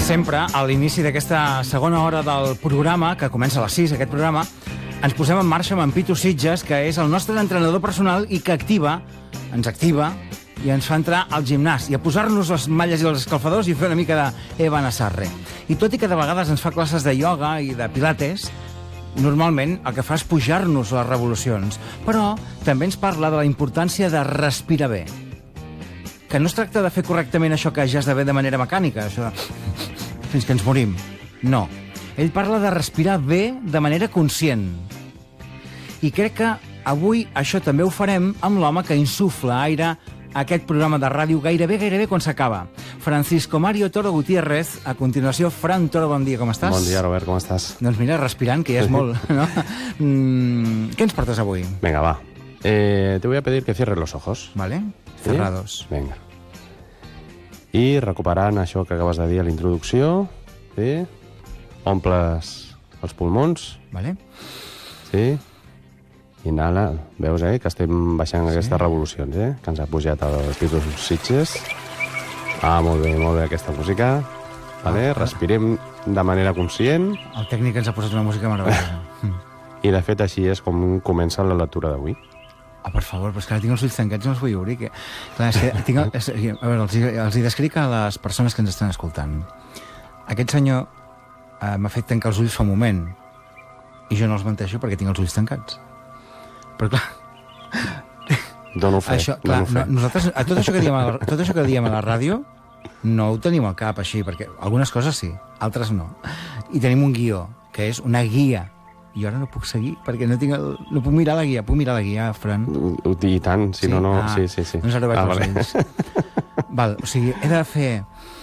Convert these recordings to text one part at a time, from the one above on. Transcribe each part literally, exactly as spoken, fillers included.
sempre, a l'inici d'aquesta segona hora del programa, que comença a les sis, aquest programa, ens posem en marxa amb en Pitu Sitges, que és el nostre entrenador personal i que activa, ens activa, i ens fa entrar al gimnàs i a posar-nos les malles i els escalfadors i fer una mica d'Eva Nassarre. I tot i que de vegades ens fa classes de ioga i de pilates, normalment el que fa és pujar-nos les revolucions. Però també ens parla de la importància de respirar bé. Que no es tracta de fer correctament això que ja esdevé de manera mecànica, això de... fins que ens morim. No. Ell parla de respirar bé de manera conscient. I crec que avui això també ho farem amb l'home que insufla aire a aquest programa de ràdio gairebé, gairebé quan s'acaba. Francisco Mario Toro Gutiérrez. A continuació, Fran Toro, bon dia, com estàs? Bon dia, Robert, com estàs? Doncs mira, respirant, que ja és molt, ¿no? Mm, què ens portes avui? Venga, va. Eh, te voy a pedir que cierres los ojos. Vale, ¿Sí? cerrados. Venga. I recuperant això que acabes de dir a la introducció, sí? Omples els pulmons. Vale. Sí? Inhala. Veus, eh, que estem baixant sí. aquestes revolucions, eh? Que ens ha pujat els Pitu Sitges. Ah, molt bé, molt bé aquesta música. Vale, ah, respirem de manera conscient. El tècnic ens ha posat una música meravellosa. I de fet així és com comença la lectura d'avui. Ah, per favor, però és que ara tinc els ulls tancats, no els vull obrir. Que... Clar, és que tinc el... és... A veure, els, els hi descric a les persones que ens estan escoltant. Aquest senyor eh, m'ha fet tancar els ulls fa un moment i jo no els menteixo perquè tinc els ulls tancats. Però clar... Dono fe, això, clar, dono fe. No, nosaltres, a tot això que diem a la, tot això que diem a la ràdio no ho tenim al cap així, perquè algunes coses sí, altres no. I tenim un guió, que és una guia. I ara no puc seguir, perquè no tinc el... no puc mirar la guia. Puc mirar la guia, Fran? I tant, si sí? no, no... Ah, sí, sí, sí. Doncs ara veig ah, els vale. ulls. Val, o sigui, he de fer...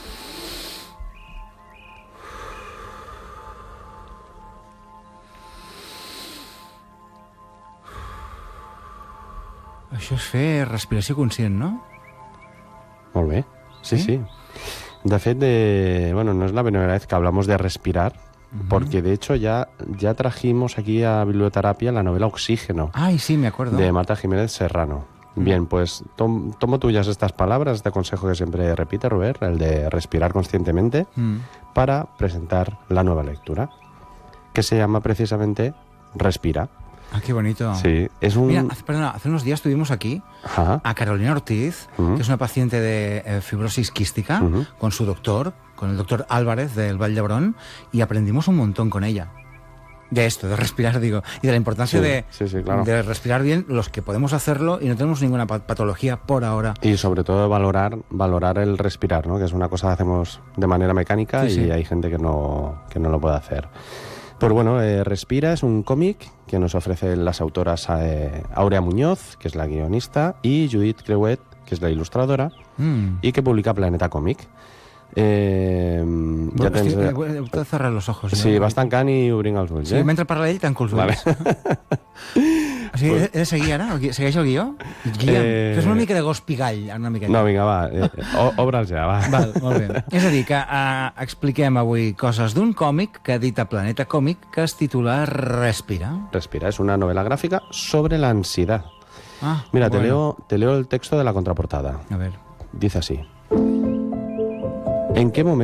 Això és fer respiració conscient, no? Molt bé. Sí, sí. sí. De fet, de... bueno, no es la primera vez que hablamos de respirar, uh-huh. porque de hecho ya, ya trajimos aquí a Biblioterapia la novela Oxígeno. Ay, sí, me acuerdo. De Marta Jiménez Serrano. Uh-huh. Bien, pues tom, tomo tuyas estas palabras, este consejo que siempre repite Robert, el de respirar conscientemente, uh-huh. para presentar la nueva lectura, que se llama precisamente Respira. Ah, qué bonito. Sí, es un... Mira, hace, perdona, hace unos días tuvimos aquí Ajá. a Carolina Ortiz, uh-huh. que es una paciente de eh, fibrosis quística, uh-huh. con su doctor, con el doctor Álvarez del Vall d'Hebron, y aprendimos un montón con ella. De esto, de respirar, digo, y de la importancia sí, de, sí, sí, claro. de respirar bien, los que podemos hacerlo y no tenemos ninguna patología por ahora. Y sobre todo valorar, valorar el respirar, ¿no? Que es una cosa que hacemos de manera mecánica sí, y sí. hay gente que no, que no lo puede hacer. Pues bueno, eh, Respira es un cómic que nos ofrecen las autoras eh, Aurea Muñoz, que es la guionista, y Judith Creuet, que es la il·lustradora, mm. y que publica Planeta Còmic. Eh, bueno, ja tens... Estic, he de cerrar els ojos. Sí, no? vas tancant i obrint els ulls, sí, eh? Mentre parla ell, tanco els ulls. Vale. O sigui, he de seguir ara? Segueix el guió? Guia, eh... Fes una mica de gos pigall. Una mica. No, vinga, va. Eh, Obre'ls ja, va. Val, molt bé. És a dir, que uh, expliquem avui coses d'un còmic que edita Planeta Còmic que es titula Respira. Respira, es una novela gráfica sobre la ansiedad. Ah, Mira, bueno. te, leo, te leo el texto de la contraportada. A ver. Dice así. ¿En qué momento